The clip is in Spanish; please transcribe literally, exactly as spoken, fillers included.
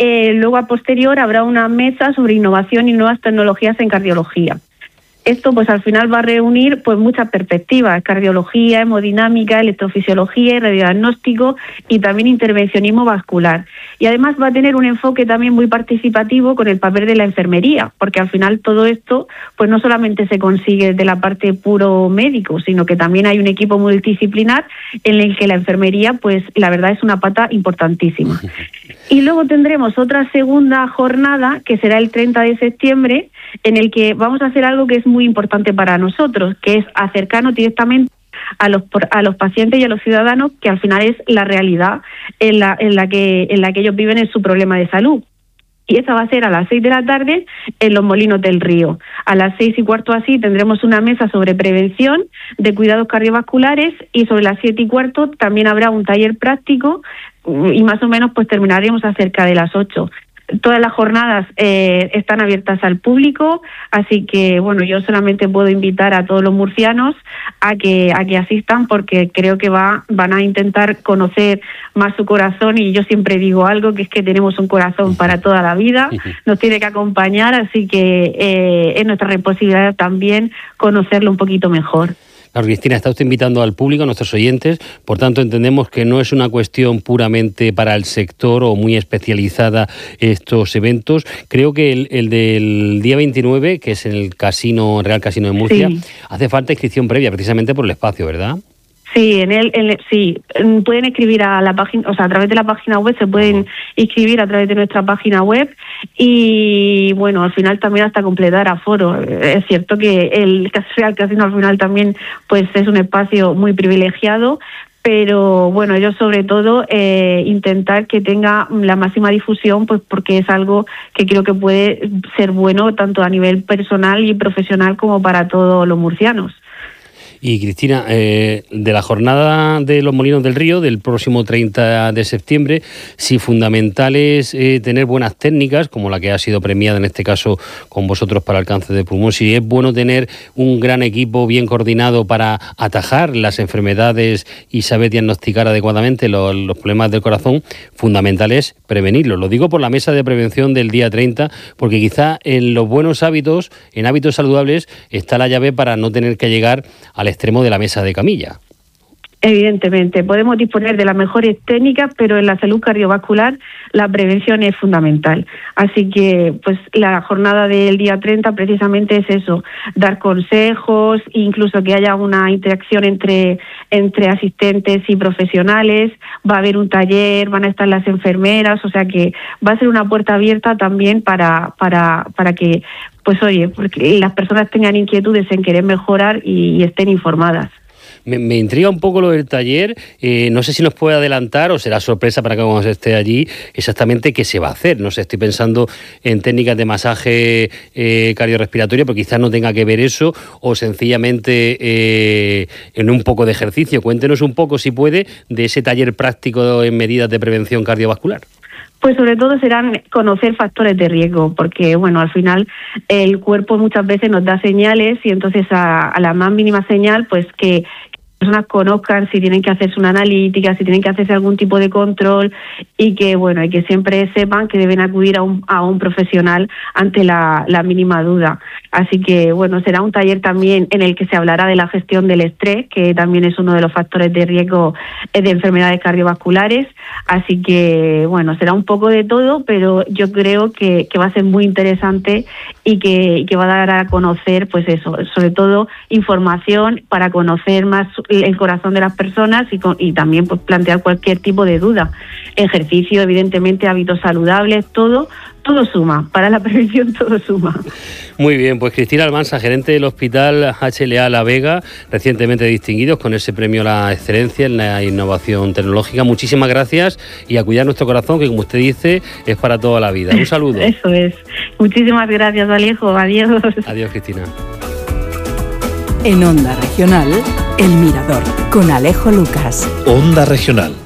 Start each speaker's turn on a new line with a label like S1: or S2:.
S1: eh, luego a posterior habrá una mesa sobre innovación y nuevas tecnologías en cardiología. Esto pues al final va a reunir pues muchas perspectivas: cardiología, hemodinámica, electrofisiología y radiodiagnóstico, y también intervencionismo vascular. Y además va a tener un enfoque también muy participativo con el papel de la enfermería, porque al final todo esto pues no solamente se consigue de la parte puro médico, sino que también hay un equipo multidisciplinar en el que la enfermería pues la verdad es una pata importantísima. Y luego tendremos otra segunda jornada que será el treinta de septiembre, en el que vamos a hacer algo que es muy importante para nosotros, que es acercarnos directamente a los a los pacientes y a los ciudadanos, que al final es la realidad en la en la que en la que ellos viven en su problema de salud. Y esa va a ser a las seis de la tarde en Los Molinos del Río. A las seis y cuarto así tendremos una mesa sobre prevención de cuidados cardiovasculares, y sobre las siete y cuarto también habrá un taller práctico, y más o menos pues terminaremos a cerca de las ocho. Todas las jornadas eh, están abiertas al público, así que bueno, yo solamente puedo invitar a todos los murcianos a que a que asistan, porque creo que va van a intentar conocer más su corazón, y yo siempre digo algo, que es que tenemos un corazón para toda la vida, nos tiene que acompañar, así que eh, es nuestra responsabilidad también conocerlo un poquito mejor.
S2: Claro, Cristina, está usted invitando al público, a nuestros oyentes, por tanto entendemos que no es una cuestión puramente para el sector o muy especializada estos eventos. Creo que el, el del día veintinueve, que es el Casino Real Casino de Murcia, sí, hace falta inscripción previa, precisamente por el espacio, ¿verdad?
S1: Sí, en el, en el, sí, pueden escribir a la página, o sea, a través de la página web, se pueden inscribir a través de nuestra página web, y bueno, al final también hasta completar aforo. Es cierto que el Real Casino al final también pues es un espacio muy privilegiado, pero bueno, yo sobre todo eh, intentar que tenga la máxima difusión, pues porque es algo que creo que puede ser bueno tanto a nivel personal y profesional como para todos los murcianos.
S2: Y Cristina, eh, de la jornada de Los Molinos del Río, del próximo treinta de septiembre, si fundamental es eh, tener buenas técnicas, como la que ha sido premiada en este caso con vosotros para el cáncer de pulmón, si es bueno tener un gran equipo bien coordinado para atajar las enfermedades y saber diagnosticar adecuadamente los, los problemas del corazón, fundamental es prevenirlo. Lo digo por la mesa de prevención del día treinta, porque quizá en los buenos hábitos, en hábitos saludables, está la llave para no tener que llegar al extremo de la mesa de camilla.
S1: Evidentemente, podemos disponer de las mejores técnicas, pero en la salud cardiovascular la prevención es fundamental. Así que pues la jornada del día treinta precisamente es eso, dar consejos, incluso que haya una interacción entre, entre asistentes y profesionales, va a haber un taller, van a estar las enfermeras, o sea que va a ser una puerta abierta también para, para, para que pues oye, porque las personas tengan inquietudes en querer mejorar y, y estén informadas.
S2: Me, me intriga un poco lo del taller, eh, no sé si nos puede adelantar o será sorpresa para que cuando esté allí exactamente qué se va a hacer. No sé, estoy pensando en técnicas de masaje eh, cardiorrespiratorio, pero quizás no tenga que ver eso, o sencillamente eh, en un poco de ejercicio. Cuéntenos un poco, si puede, de ese taller práctico en medidas de prevención cardiovascular.
S1: Pues sobre todo serán conocer factores de riesgo, porque bueno, al final el cuerpo muchas veces nos da señales, y entonces a, a la más mínima señal, pues que personas conozcan si tienen que hacerse una analítica, si tienen que hacerse algún tipo de control, y que bueno, y que siempre sepan que deben acudir a un, a un profesional ante la, la mínima duda. Así que bueno, será un taller también en el que se hablará de la gestión del estrés, que también es uno de los factores de riesgo de enfermedades cardiovasculares. Así que bueno, será un poco de todo, pero yo creo que, que va a ser muy interesante, y que, y que va a dar a conocer pues eso, sobre todo información para conocer más el corazón de las personas, y, con, y también pues plantear cualquier tipo de duda. Ejercicio, evidentemente, hábitos saludables, todo, todo suma. Para la prevención todo suma.
S2: Muy bien, pues Cristina Almansa, gerente del Hospital H L A La Vega, recientemente distinguidos con ese premio a la excelencia en la innovación tecnológica. Muchísimas gracias, y a cuidar nuestro corazón, que como usted dice, es para toda la vida. Un saludo.
S1: Eso es. Muchísimas gracias, Alejo. Adiós.
S2: Adiós, Cristina.
S3: En Onda Regional, El Mirador, con Alejo Lucas.
S4: Onda Regional.